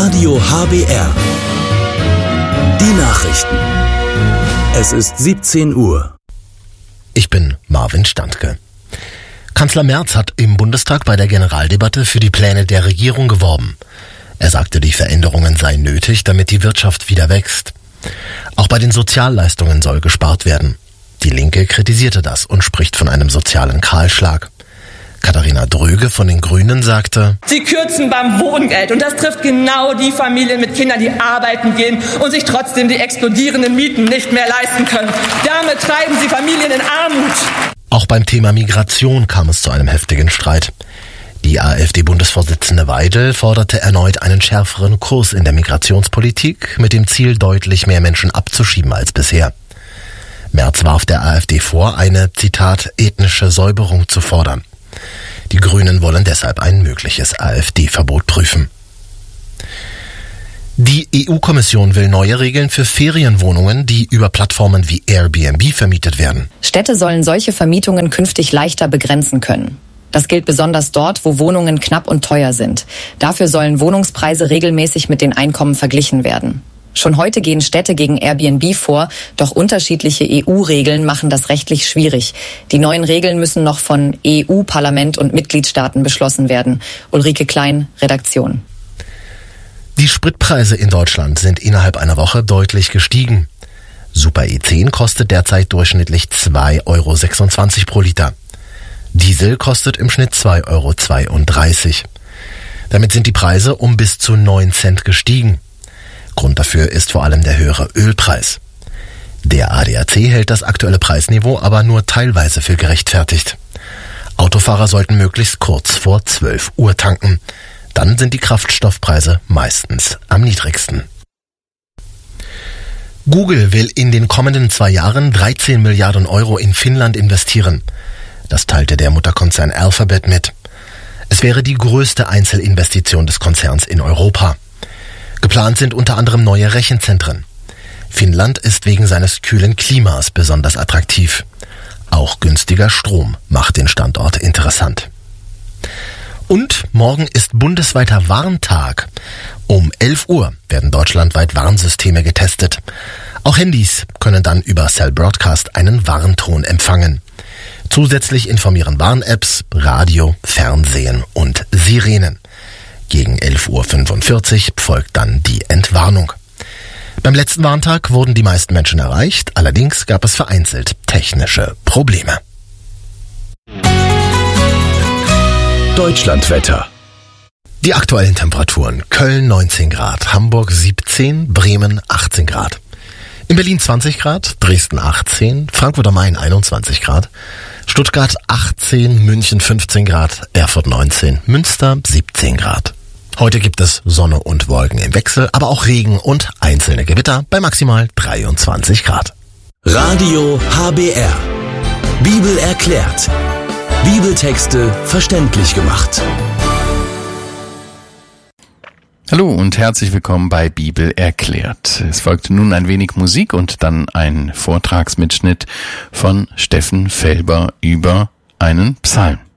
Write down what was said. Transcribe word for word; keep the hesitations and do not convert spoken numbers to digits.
Radio H B R. Die Nachrichten. Es ist siebzehn Uhr. Ich bin Marvin Standke. Kanzler Merz hat im Bundestag bei der Generaldebatte für die Pläne der Regierung geworben. Er sagte, die Veränderungen seien nötig, damit die Wirtschaft wieder wächst. Auch bei den Sozialleistungen soll gespart werden. Die Linke kritisierte das und spricht von einem sozialen Kahlschlag. Katharina Dröge von den Grünen sagte: Sie kürzen beim Wohngeld und das trifft genau die Familien mit Kindern, die arbeiten gehen und sich trotzdem die explodierenden Mieten nicht mehr leisten können. Damit treiben Sie Familien in Armut. Auch beim Thema Migration kam es zu einem heftigen Streit. Die AfD-Bundesvorsitzende Weidel forderte erneut einen schärferen Kurs in der Migrationspolitik mit dem Ziel, deutlich mehr Menschen abzuschieben als bisher. Merz warf der AfD vor, eine, Zitat, ethnische Säuberung zu fordern. Die Grünen wollen deshalb ein mögliches AfD-Verbot prüfen. Die E U-Kommission will neue Regeln für Ferienwohnungen, die über Plattformen wie Airbnb vermietet werden. Städte sollen solche Vermietungen künftig leichter begrenzen können. Das gilt besonders dort, wo Wohnungen knapp und teuer sind. Dafür sollen Wohnungspreise regelmäßig mit den Einkommen verglichen werden. Schon heute gehen Städte gegen Airbnb vor, doch unterschiedliche E U-Regeln machen das rechtlich schwierig. Die neuen Regeln müssen noch von E U-Parlament und Mitgliedstaaten beschlossen werden. Ulrike Klein, Redaktion. Die Spritpreise in Deutschland sind innerhalb einer Woche deutlich gestiegen. Super E zehn kostet derzeit durchschnittlich zwei Euro sechsundzwanzig pro Liter. Diesel kostet im Schnitt zwei Euro zweiunddreißig. Damit sind die Preise um bis zu neun Cent gestiegen. Grund dafür ist vor allem der höhere Ölpreis. Der A D A C hält das aktuelle Preisniveau aber nur teilweise für gerechtfertigt. Autofahrer sollten möglichst kurz vor zwölf Uhr tanken. Dann sind die Kraftstoffpreise meistens am niedrigsten. Google will in den kommenden zwei Jahren dreizehn Milliarden Euro in Finnland investieren. Das teilte der Mutterkonzern Alphabet mit. Es wäre die größte Einzelinvestition des Konzerns in Europa. Geplant sind unter anderem neue Rechenzentren. Finnland ist wegen seines kühlen Klimas besonders attraktiv. Auch günstiger Strom macht den Standort interessant. Und morgen ist bundesweiter Warntag. Um elf Uhr werden deutschlandweit Warnsysteme getestet. Auch Handys können dann über Cell Broadcast einen Warnton empfangen. Zusätzlich informieren Warn-Apps, Radio, Fernsehen und Sirenen. Gegen elf Uhr fünfundvierzig folgt dann die Entwarnung. Beim letzten Warntag wurden die meisten Menschen erreicht, allerdings gab es vereinzelt technische Probleme. Deutschlandwetter. Die aktuellen Temperaturen: Köln neunzehn Grad, Hamburg siebzehn, Bremen achtzehn Grad. In Berlin zwanzig Grad, Dresden achtzehn, Frankfurt am Main einundzwanzig Grad, Stuttgart achtzehn, München fünfzehn Grad, Erfurt neunzehn, Münster siebzehn Grad. Heute gibt es Sonne und Wolken im Wechsel, aber auch Regen und einzelne Gewitter bei maximal dreiundzwanzig Grad. Radio H B R. Bibel erklärt. Bibeltexte verständlich gemacht. Hallo und herzlich willkommen bei Bibel erklärt. Es folgt nun ein wenig Musik und dann ein Vortragsmitschnitt von Steffen Felber über einen Psalm.